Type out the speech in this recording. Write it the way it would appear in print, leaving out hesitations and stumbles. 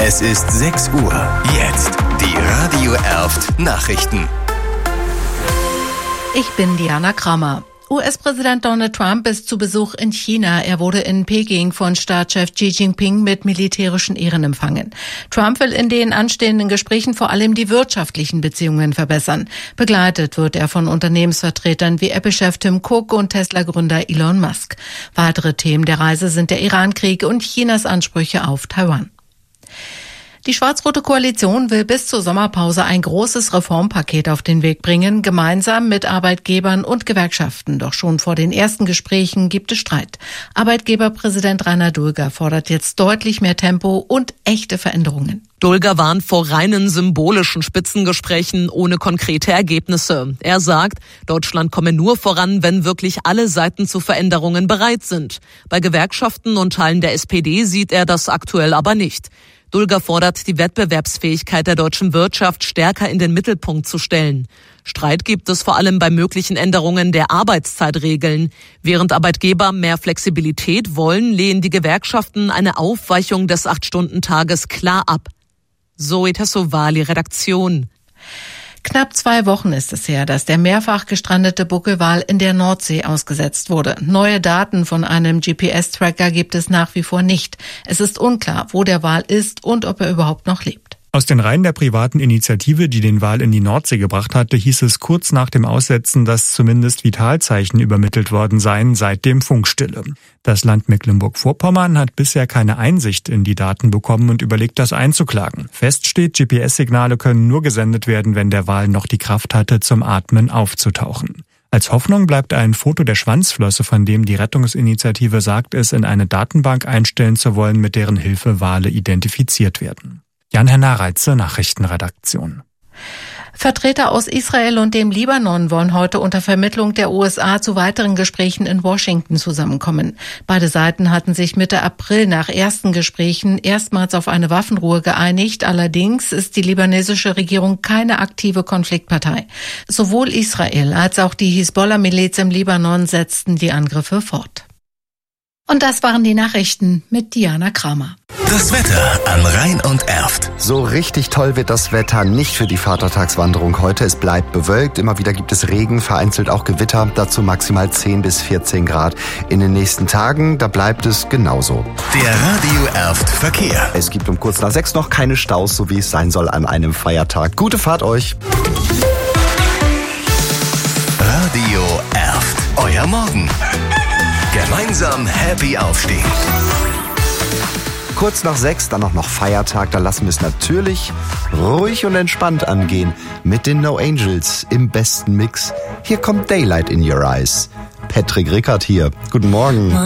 Es ist 6 Uhr. Jetzt die Radio Erft Nachrichten. Ich bin Diana Kramer. US-Präsident Donald Trump ist zu Besuch in China. Er wurde in Peking von Staatschef Xi Jinping mit militärischen Ehren empfangen. Trump will in den anstehenden Gesprächen vor allem die wirtschaftlichen Beziehungen verbessern. Begleitet wird er von Unternehmensvertretern wie Apple-Chef Tim Cook und Tesla-Gründer Elon Musk. Weitere Themen der Reise sind der Iran-Krieg und Chinas Ansprüche auf Taiwan. Die schwarz-rote Koalition will bis zur Sommerpause ein großes Reformpaket auf den Weg bringen, gemeinsam mit Arbeitgebern und Gewerkschaften. Doch schon vor den ersten Gesprächen gibt es Streit. Arbeitgeberpräsident Rainer Dulger fordert jetzt deutlich mehr Tempo und echte Veränderungen. Dulger warnt vor reinen symbolischen Spitzengesprächen ohne konkrete Ergebnisse. Er sagt, Deutschland komme nur voran, wenn wirklich alle Seiten zu Veränderungen bereit sind. Bei Gewerkschaften und Teilen der SPD sieht er das aktuell aber nicht. Dulger fordert, die Wettbewerbsfähigkeit der deutschen Wirtschaft stärker in den Mittelpunkt zu stellen. Streit gibt es vor allem bei möglichen Änderungen der Arbeitszeitregeln. Während Arbeitgeber mehr Flexibilität wollen, lehnen die Gewerkschaften eine Aufweichung des 8-Stunden-Tages klar ab. Zoe Tassovali, Redaktion. Knapp 2 Wochen ist es her, dass der mehrfach gestrandete Buckelwal in der Nordsee ausgesetzt wurde. Neue Daten von einem GPS-Tracker gibt es nach wie vor nicht. Es ist unklar, wo der Wal ist und ob er überhaupt noch lebt. Aus den Reihen der privaten Initiative, die den Wal in die Nordsee gebracht hatte, hieß es kurz nach dem Aussetzen, dass zumindest Vitalzeichen übermittelt worden seien, seitdem Funkstille. Das Land Mecklenburg-Vorpommern hat bisher keine Einsicht in die Daten bekommen und überlegt, das einzuklagen. Fest steht, GPS-Signale können nur gesendet werden, wenn der Wal noch die Kraft hatte, zum Atmen aufzutauchen. Als Hoffnung bleibt ein Foto der Schwanzflosse, von dem die Rettungsinitiative sagt, es in eine Datenbank einstellen zu wollen, mit deren Hilfe Wale identifiziert werden. Jan-Henner Reitze, Nachrichtenredaktion. Vertreter aus Israel und dem Libanon wollen heute unter Vermittlung der USA zu weiteren Gesprächen in Washington zusammenkommen. Beide Seiten hatten sich Mitte April nach ersten Gesprächen erstmals auf eine Waffenruhe geeinigt. Allerdings ist die libanesische Regierung keine aktive Konfliktpartei. Sowohl Israel als auch die Hisbollah-Miliz im Libanon setzten die Angriffe fort. Und das waren die Nachrichten mit Diana Kramer. Das Wetter an Rhein und Erft. So richtig toll wird das Wetter nicht für die Vatertagswanderung heute. Es bleibt bewölkt, immer wieder gibt es Regen, vereinzelt auch Gewitter, dazu maximal 10 bis 14 Grad. In den nächsten Tagen, da bleibt es genauso. Der Radio Erft Verkehr. Es gibt um kurz nach 6 noch keine Staus, so wie es sein soll an einem Feiertag. Gute Fahrt euch. Radio Erft. Euer Morgen. Gemeinsam happy aufstehen. Kurz nach 6, dann auch noch Feiertag, da lassen wir es natürlich ruhig und entspannt angehen. Mit den No Angels im besten Mix. Hier kommt Daylight in Your Eyes. Patrick Rickard hier. Guten Morgen.